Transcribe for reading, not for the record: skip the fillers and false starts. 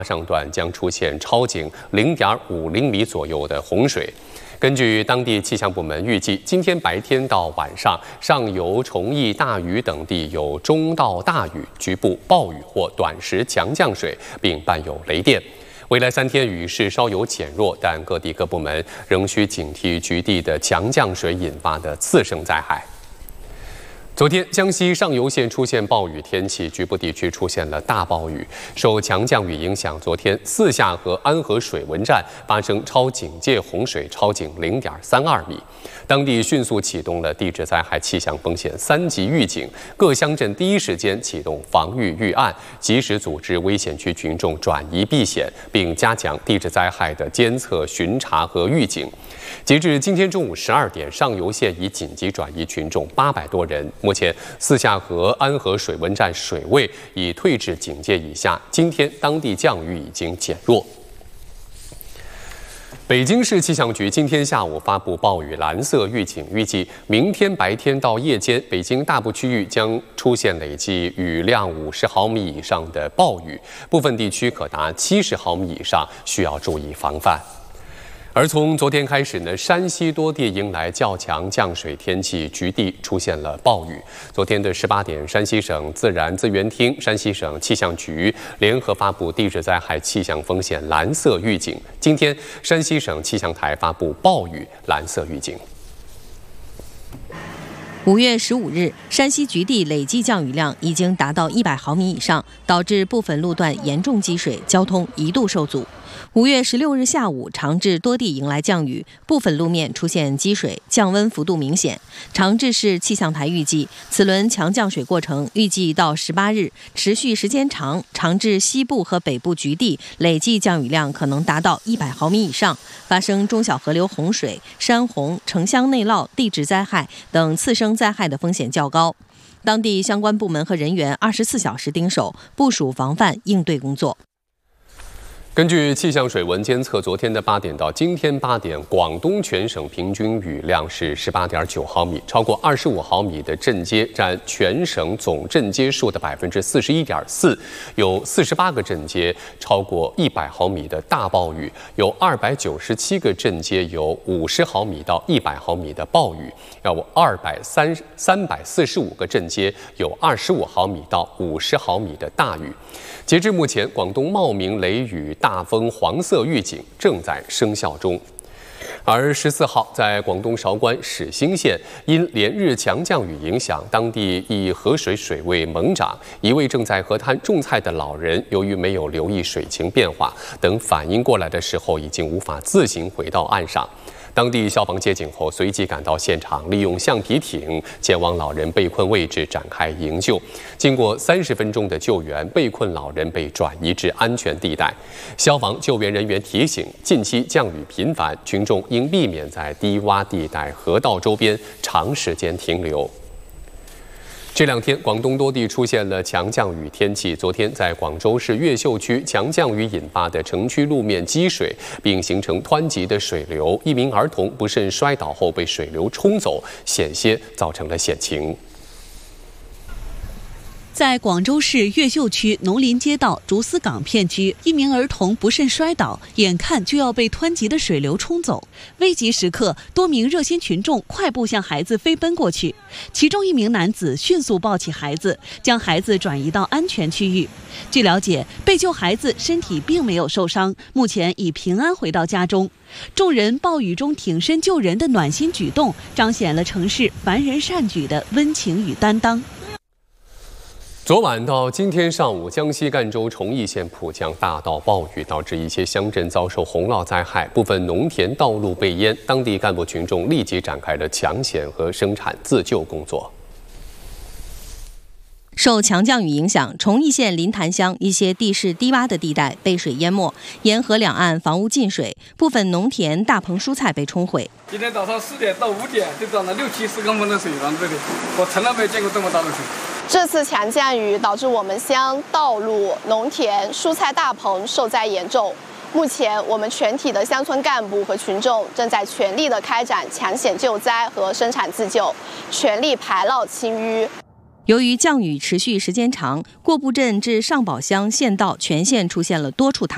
上段将出现超警0.5厘米左右的洪水。根据当地气象部门预计，今天白天到晚上，上游崇义、大屿等地有中到大雨，局部暴雨或短时强降水，并伴有雷电。未来3天雨势稍有减弱，但各地各部门仍需警惕局地的强降水引发的次生灾害。昨天，江西上游县出现暴雨天气，局部地区出现了大暴雨。受强降雨影响，昨天四下和安河水文站发生超警戒洪水，超警0.32米。当地迅速启动了地质灾害气象风险3级预警，各乡镇第一时间启动防御预案，及时组织危险区群众转移避险，并加强地质灾害的监测、巡查和预警。截至今天中午12点，上游县已紧急转移群众800多人。目前，四下河、安河水文站水位已退至警戒以下。今天当地降雨已经减弱。北京市气象局今天下午发布暴雨蓝色预警，预计明天白天到夜间，北京大部区域将出现累计雨量50毫米以上的暴雨，部分地区可达70毫米以上，需要注意防范。而从昨天开始呢，山西多地迎来较强降水天气，局地出现了暴雨。昨天的18点，山西省自然资源厅、山西省气象局联合发布地质灾害气象风险蓝色预警。今天，山西省气象台发布暴雨蓝色预警。 5月15日，山西局地累计降雨量已经达到100毫米以上，导致部分路段严重积水，交通一度受阻。5月16日下午，长治多地迎来降雨，部分路面出现积水，降温幅度明显。长治市气象台预计，此轮强降水过程预计到18日，持续时间长，长治西部和北部局地累计降雨量可能达到100毫米以上，发生中小河流洪水、山洪、城乡内涝、地质灾害等次生灾害的风险较高。当地相关部门和人员24小时盯守，部署防范应对工作。 根据气象水文监测，昨天的8点到今天8点，广东全省平均雨量是18.9毫米，超过25毫米的镇街占全省总镇街数的41.4%，有48个镇街超过100毫米的大暴雨，有297个镇街有50毫米到100毫米的暴雨，有345个镇街有25毫米到50毫米的大雨。截至目前，广东茂名雷雨大风黄色预警正在生效中。而14号，在广东韶关始兴县，因连日强降雨影响，当地一河水水位猛涨，一位正在河滩种菜的老人，由于没有留意水情变化，等反应过来的时候，已经无法自行回到岸上。当地消防接警后，随即赶到现场，利用橡皮艇前往老人被困位置展开营救。经过30分钟的救援，被困老人被转移至安全地带。消防救援人员提醒，近期降雨频繁，群众应避免在低洼地带、河道周边长时间停留。这2天，广东多地出现了强降雨天气。昨天，在广州市越秀区，强降雨引发的城区路面积水，并形成湍急的水流，一名儿童不慎摔倒后被水流冲走，险些造成了险情。 在广州市越秀区农林街道竹丝港片区，一名儿童不慎摔倒，眼看就要被湍急的水流冲走。危急时刻，多名热心群众快步向孩子飞奔过去，其中一名男子迅速抱起孩子，将孩子转移到安全区域。据了解，被救孩子身体并没有受伤，目前已平安回到家中。众人暴雨中挺身救人的暖心举动，彰显了城市凡人善举的温情与担当。 昨晚到今天上午，江西赣州崇义县普降大到暴雨，导致一些乡镇遭受洪涝灾害，部分农田道路被淹。当地干部群众立即展开了抢险和生产自救工作。 受强降雨影响，崇义县临潭乡一些地势低洼的地带被水淹没，沿河两岸房屋进水，部分农田、大棚蔬菜被冲毁。 今天早上4点到5点就涨了60-70公分的水了，这里我从来没见过这么大的水。 这次强降雨导致我们乡道路、农田、蔬菜大棚受灾严重。目前，我们全体的乡村干部和群众正在全力的开展抢险救灾和生产自救，全力排涝清淤。 由于降雨持续时间长，过埠镇至上堡乡县道全线出现了多处塌